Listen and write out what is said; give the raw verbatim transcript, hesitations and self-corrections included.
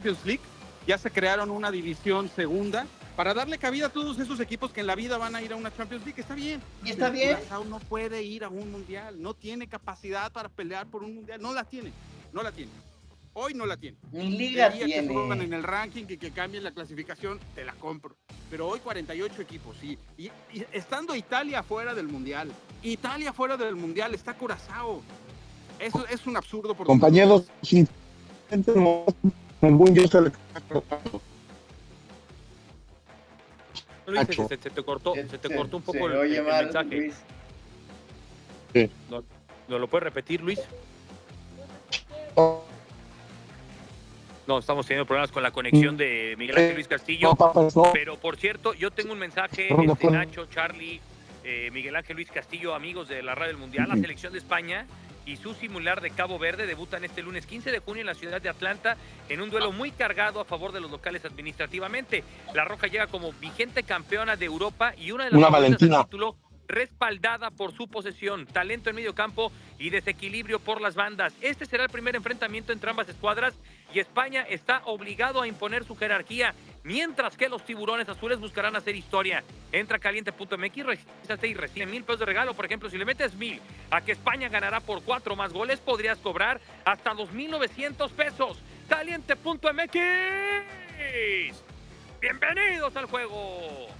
Champions League, ya se crearon una división segunda para darle cabida a todos esos equipos que en la vida van a ir a una Champions League. Está bien. Y está Pero bien. Curazao no puede ir a un mundial, no tiene capacidad para pelear por un mundial, no la tiene, no la tiene. Hoy no la tiene. Ni liga El día tiene. que suban en el ranking y que cambien la clasificación, te la compro. Pero hoy cuarenta y ocho equipos, y, y, y estando Italia fuera del mundial, Italia fuera del mundial, está Curazao. Eso es un absurdo. Por Compañeros, sí, ningún yo se le... Luis, se, se, se te cortó, se, se te cortó un poco se el, oye el mal, mensaje. Luis. Sí. ¿No, ¿No lo puedes repetir, Luis? No, estamos teniendo problemas con la conexión de Miguel Ángel Luis Castillo. No, papas, no. Pero, por cierto, yo tengo un mensaje, No, no este, fue. Nacho, Charlie, eh, Miguel Ángel Luis Castillo, amigos de la Radio del Mundial. La selección de España y su similar de Cabo Verde debutan este lunes quince de junio en la ciudad de Atlanta en un duelo muy cargado a favor de los locales administrativamente. La Roja llega como vigente campeona de Europa y una de las Una favoritas del Valentina. título, respaldada por su posesión, talento en medio campo y desequilibrio por las bandas. Este será el primer enfrentamiento entre ambas escuadras y España está obligado a imponer su jerarquía, mientras que los tiburones azules buscarán hacer historia. Entra a caliente punto m x, regístrate y recibe mil pesos de regalo. Por ejemplo, si le metes mil a que España ganará por cuatro más goles, podrías cobrar hasta dos mil novecientos pesos. caliente punto m x. Bienvenidos al juego.